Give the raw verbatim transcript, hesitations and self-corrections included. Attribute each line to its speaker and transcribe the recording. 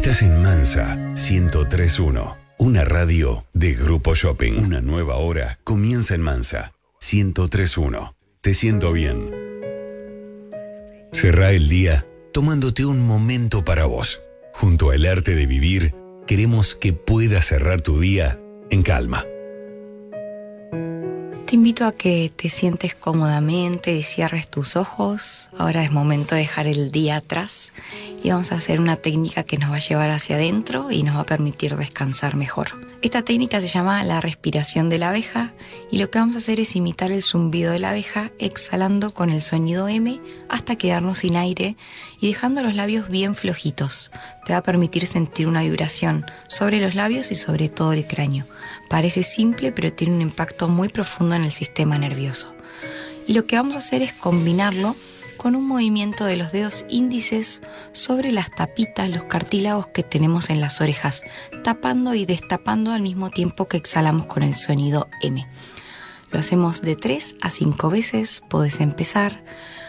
Speaker 1: Estás en Mansa ciento tres punto uno, una radio de Grupo Shopping. Una nueva hora comienza en Mansa ciento tres punto uno. Te siento bien. Cerrá el día tomándote un momento para vos. Junto al arte de vivir, queremos que puedas cerrar tu día en calma.
Speaker 2: Te invito a que te sientes cómodamente y cierres tus ojos. Ahora es momento de dejar el día atrás y vamos a hacer una técnica que nos va a llevar hacia adentro y nos va a permitir descansar mejor. Esta técnica se llama la respiración de la abeja y lo que vamos a hacer es imitar el zumbido de la abeja exhalando con el sonido M hasta quedarnos sin aire y dejando los labios bien flojitos. Te va a permitir sentir una vibración sobre los labios y sobre todo el cráneo. Parece simple, pero tiene un impacto muy profundo en el sistema nervioso. Y lo que vamos a hacer es combinarlo con un movimiento de los dedos índices sobre las tapitas, los cartílagos que tenemos en las orejas, tapando y destapando al mismo tiempo que exhalamos con el sonido M. Lo hacemos de tres a cinco veces, podés empezar.